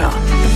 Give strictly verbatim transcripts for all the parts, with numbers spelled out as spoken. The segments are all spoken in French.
Limousin.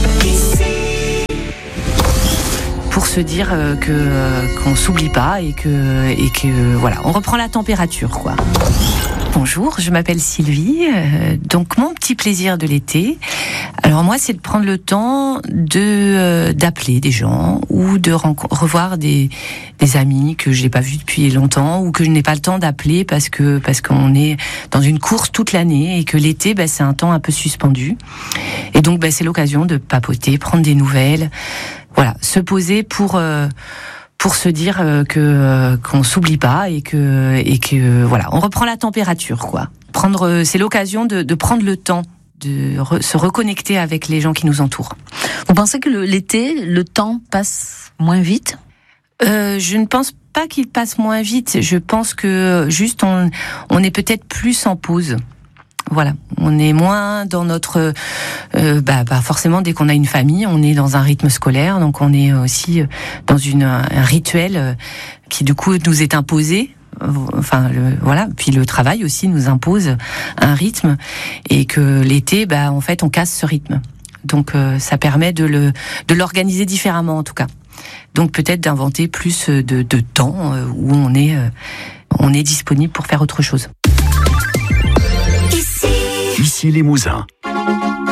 Pour se dire euh, que euh, qu'on s'oublie pas et que et que euh, voilà, on reprend la température, quoi. Bonjour, je m'appelle Sylvie. Euh, donc mon petit plaisir de l'été, alors moi, c'est de prendre le temps de euh, d'appeler des gens ou de renco- revoir des des amis que j'ai pas vus depuis longtemps ou que je n'ai pas le temps d'appeler parce que parce qu'on est dans une course toute l'année et que l'été, bah, c'est un temps un peu suspendu. Et donc, bah, c'est l'occasion de papoter, prendre des nouvelles. Voilà, se poser pour euh, pour se dire euh, que euh, qu'on s'oublie pas et que et que euh, voilà, on reprend la température, quoi. Prendre, euh, c'est l'occasion de, de prendre le temps de re, se reconnecter avec les gens qui nous entourent. Vous pensez que le, l'été, le temps passe moins vite ? euh, Je ne pense pas qu'il passe moins vite. Je pense que juste on on est peut-être plus en pause. Voilà, on est moins dans notre, euh, bah, bah forcément dès qu'on a une famille, on est dans un rythme scolaire, donc on est aussi dans une un rituel qui du coup nous est imposé. Enfin, le, voilà. Puis le travail aussi nous impose un rythme et que l'été, bah en fait, on casse ce rythme. Donc euh, ça permet de le de l'organiser différemment en tout cas. Donc peut-être d'inventer plus de, de temps euh, où on est euh, on est disponible pour faire autre chose. Ici Limousin.